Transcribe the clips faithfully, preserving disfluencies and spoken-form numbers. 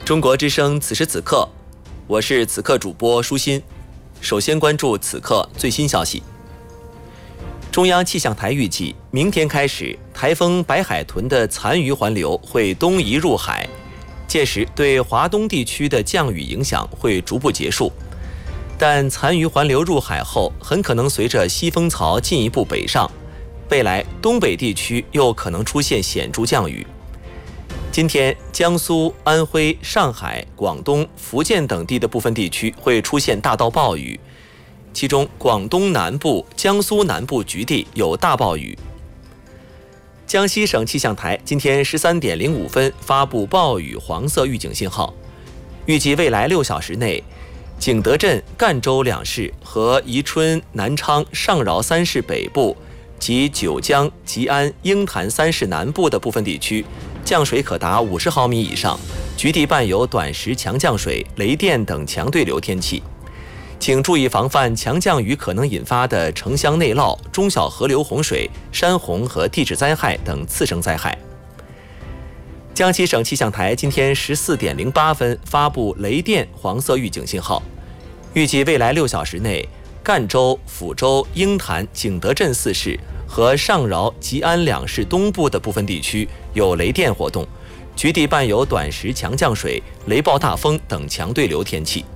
中国之声此时此刻，我是此刻主播舒心。首先关注此刻最新消息。中央气象台预计，明天开始，台风白海豚的残余环流会东移入海，届时对华东地区的降雨影响会逐步结束。但残余环流入海后，很可能随着西风槽进一步北上，未来东北地区又可能出现显著降雨。今天，江苏、安徽、上海、广东、福建等地的部分地区会出现大到暴雨，其中广东南部、江苏南部局地有大暴雨。江西省气象台今天十三点零五分发布暴雨黄色预警信号，预计未来六小时内，景德镇、赣州两市和宜春、南昌、上饶三市北部及九江、吉安、鹰潭三市南部的部分地区降水可达五十毫米以上，局地伴有短时强降水、雷电等强对流天气。请注意防范强降雨可能引发的城乡内涝、中小河流洪水、山洪和地质灾害等次生灾害。江西省气象台今天十四点零八分发布雷电黄色预警信号，预计未来六小时内，赣州、抚州、鹰潭、景德镇四市和上饶、吉安两市东部的部分地区有雷电活动，局地伴有短时强降水、雷暴大风等强对流天气。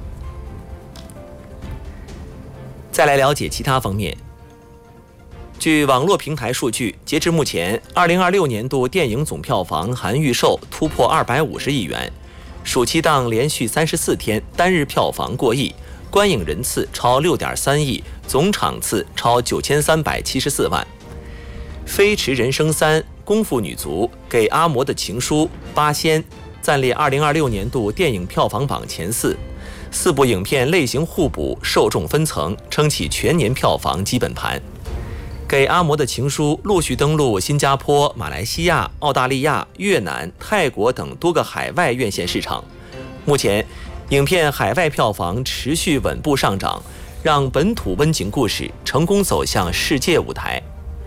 再来了解其他方面。据网络平台数据，截至目前，二零二六年度电影总票房含预售突破二百五十亿元，暑期档连续三十四天单日票房过亿，观影人次超六点三亿，总场次超九千三百七十四万。《飞驰人生三》、《功夫女足》、《给阿嬷的情书》、《八仙》暂列二零二六年度电影票房榜前四。四部影片类型互补，受众分层，撑起全年票房基本盘。给阿嬷的情书陆续登陆新加坡、马来西亚、澳大利亚、越南、泰国等多个海外院线市场。目前，影片海外票房持续稳步上涨，让本土温情故事成功走向世界舞台。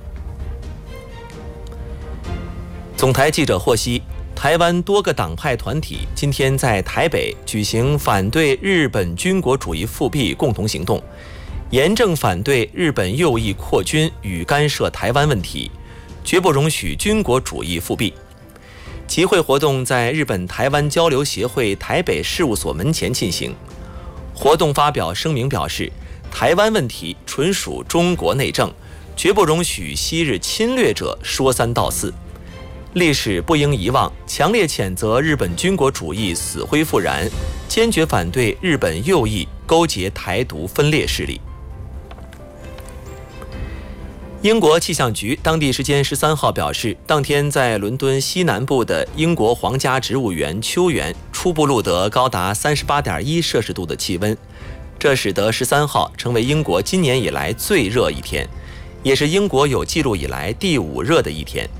总台记者获悉，台湾多个党派团体今天在台北举行反对日本军国主义复辟共同行动，严正反对日本右翼扩军与干涉台湾问题，绝不容许军国主义复辟。集会活动在日本台湾交流协会台北事务所门前进行。活动发表声明表示，台湾问题纯属中国内政，绝不容许昔日侵略者说三道四。历史不应遗忘，强烈谴责日本军国主义死灰复燃，坚决反对日本右翼勾结台独分裂势力。英国气象局当地时间十三号表示，当天在伦敦西南部的英国皇家植物园秋园初步录得高达 三十八点一摄氏度的气温，这使得十三号成为英国今年以来最热一天，也是英国有记录以来第五热的一天。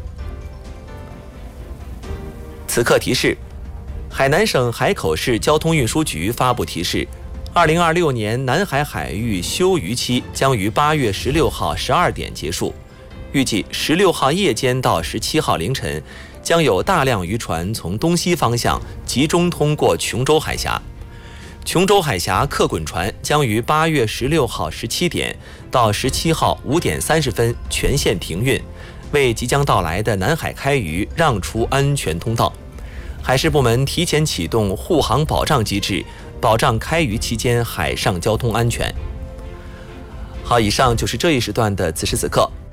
此刻提示，海南省海口市交通运输局发布提示，二零二六年南海海域休渔期将于八月十六号十二点结束，预计十六号夜间到十七号凌晨将有大量渔船从东西方向集中通过琼州海峡。琼州海峡客滚船将于八月十六号十七点到十七号五点三十分全线停运，为即将到来的南海开渔让出安全通道。海事部门提前启动护航保障机制，保障开渔期间海上交通安全。好，以上就是这一时段的此时此刻，